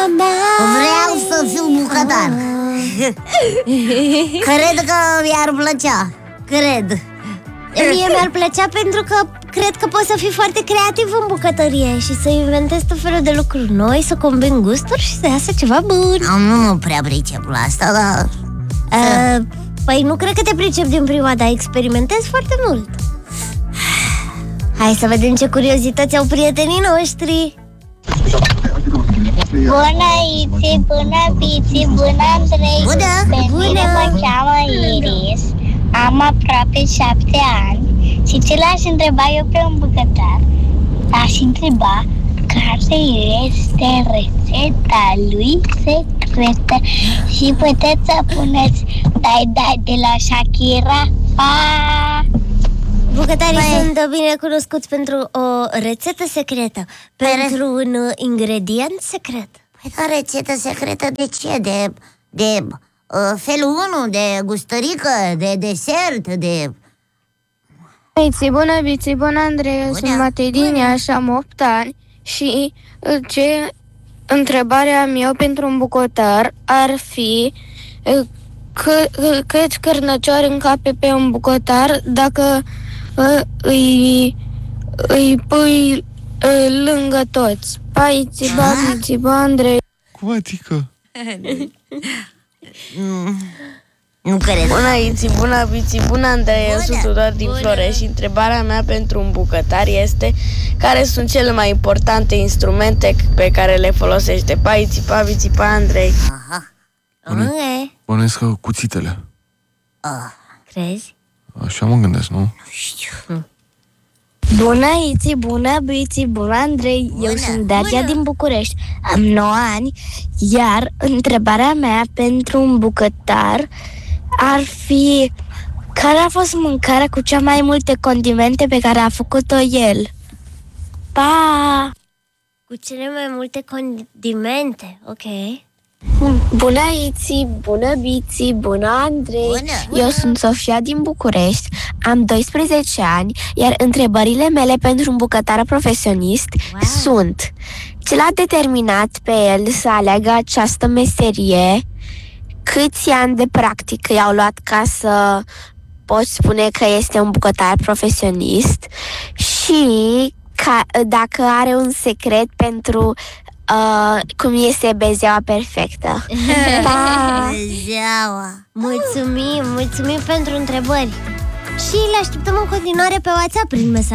Vreau să fiu bucătar. Cred că mi-ar plăcea. Cred. Mie mi-ar plăcea pentru că cred că poți să fii foarte creativ în bucătărie și să inventezi tot felul de lucruri noi, să combini gusturi și să iasă ceva bun. Nu prea pricep la asta, dar... Păi nu cred că te pricep din prima, dar experimentezi foarte mult. Hai să vedem ce curiozități au prietenii noștri. Bună, Iți, bună, Bici, bună, Andrei. Bună! Pe mine mă cheamă Iris. Am aproape 7 ani. Și ce l-aș întreba eu pe un bucătar? Aș întreba care este rețeta lui secretă. Și puteți să puneți dai de la Shakira. Pa! Bucătarii sunt bine cunoscuți pentru o rețetă secretă, pentru un ingredient secret. Păi da, rețetă secretă de ce? De felul 1, de gustărică, de desert, de... Bici, bună, Bici, bună, Andrei. Eu sunt Matei din Iași, am 8 ani și întrebarea mea pentru un bucătar ar fi câți cărnăcioari încape pe un bucătar dacă îi pui lângă toți. Bici, Bici, Andrei. Cum adică? Nu cred. Bună, Iți, bună, Bici, bună, Andrei. Eu sunt Tudor din Florești și întrebarea mea pentru un bucătar este: care sunt cele mai importante instrumente pe care le folosește? Pa, Iți, pa, Bici, pa, Andrei. Bănuiesc că cuțitele. Crezi? Așa mă gândesc, nu? Nu știu. Bună, Iți, bună, Bici, bună, Andrei. Eu sunt Dacia din București. Am 9 ani, iar întrebarea mea pentru un bucătar ar fi: care a fost mâncarea cu cea mai multe condimente pe care a făcut-o el? Pa! Cu cele mai multe condimente, ok. Bună, Iți, bună, Bici, bună, Andrei. Bună. Eu sunt Sofia din București, am 12 ani, iar întrebările mele pentru un bucătar profesionist sunt: ce l-a determinat pe el să aleagă această meserie? Câți ani de practică i-au luat ca să poți spune că este un bucătar profesionist? Și dacă are un secret pentru cum este bezeaua perfectă. Bezeaua. Mulțumim pentru întrebări. Și le așteptăm în continuare pe WhatsApp prin mesaj.